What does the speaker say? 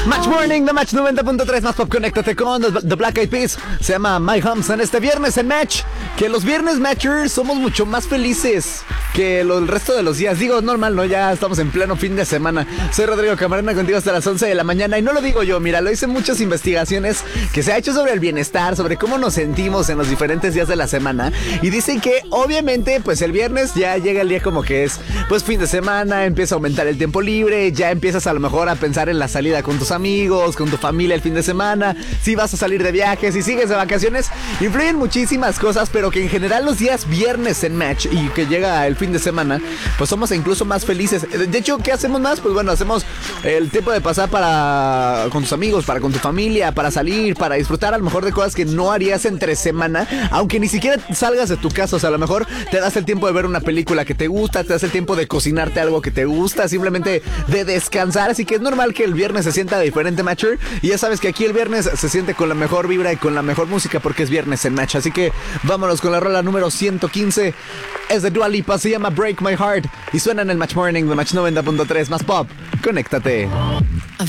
Match Morning, The Match 90.3, más pop, conéctate con The Black Eyed Peas. Se llama My Humps en este viernes en Match. Que los viernes Matchers somos mucho más felices que el resto de los días. Digo, normal, ¿no? Ya estamos en pleno fin de semana. Soy Rodrigo Camarena, contigo hasta las 11 de la mañana. Y no lo digo yo, mira, lo hice en muchas investigaciones que se ha hecho sobre el bienestar, sobre cómo nos sentimos en los diferentes días de la semana. Y dicen que, obviamente, pues el viernes ya llega el día como que es, pues, fin de semana, empieza a aumentar el tiempo libre, ya empiezas a lo mejor a pensar en la salida con tus amigos, con tu familia el fin de semana, si vas a salir de viajes, si sigues de vacaciones. Influyen muchísimas cosas, pero que en general los días viernes en Match y que llega el fin de semana, pues somos incluso más felices. De hecho, ¿qué hacemos más? Pues bueno, hacemos el tiempo de pasar con tus amigos, con tu familia, para salir, para disfrutar a lo mejor de cosas que no harías entre semana, aunque ni siquiera salgas de tu casa. O sea, a lo mejor te das el tiempo de ver una película que te gusta, te das el tiempo de cocinarte algo que te gusta, simplemente de descansar. Así que es normal que el viernes se sienta diferente, Matcher. Y ya sabes que aquí el viernes se siente con la mejor vibra y con la mejor música porque es viernes en Match. Así que vámonos con la rola número 115. Es de Dua Lipa, se llama Break My Heart y suena en el Match Morning de Match 90.3, más pop. Conéctate.